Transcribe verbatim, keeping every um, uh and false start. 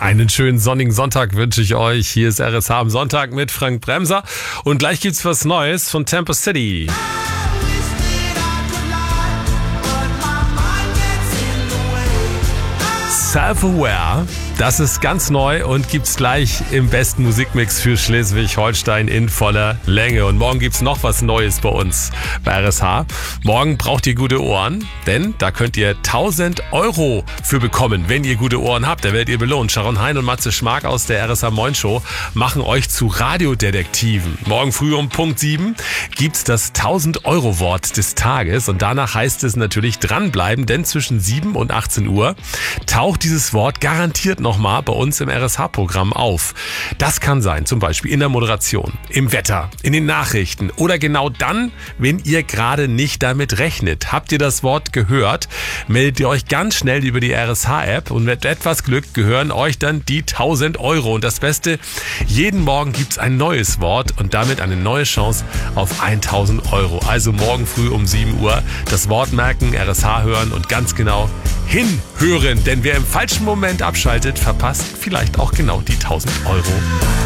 Einen schönen sonnigen Sonntag wünsche ich euch. Hier ist R S H am Sonntag mit Frank Bremser. Und gleich gibt's was Neues von Tempo City. Self-Aware, das ist ganz neu und gibt's gleich im besten Musikmix für Schleswig-Holstein in voller Länge. Und morgen gibt's noch was Neues bei uns bei R S H. Morgen braucht ihr gute Ohren, denn da könnt ihr tausend Euro für bekommen, wenn ihr gute Ohren habt. Da werdet ihr belohnt. Sharon Hein und Matze Schmark aus der R S H Moin Show machen euch zu Radiodetektiven. Morgen früh um Punkt sieben gibt's das tausend Euro Wort des Tages und danach heißt es natürlich dranbleiben, denn zwischen sieben und achtzehn Uhr taucht dieses Wort garantiert nochmal bei uns im R S H-Programm auf. Das kann sein, zum Beispiel in der Moderation, im Wetter, in den Nachrichten oder genau dann, wenn ihr gerade nicht damit rechnet. Habt ihr das Wort gehört, meldet ihr euch ganz schnell über die R S H-App und mit etwas Glück gehören euch dann die tausend Euro. Und das Beste, jeden Morgen gibt's ein neues Wort und damit eine neue Chance auf tausend Euro. Also morgen früh um sieben Uhr das Wort merken, R S H hören und ganz genau hinhören, denn wer im falschen Moment abschaltet, verpasst vielleicht auch genau die tausend Euro.